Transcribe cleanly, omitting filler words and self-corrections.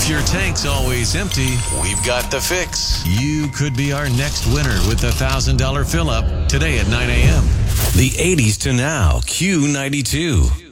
If your tank's always empty, we've got the fix. You could be our next winner with the $1,000 fill-up today at 9 a.m. The 80s to now, Q92.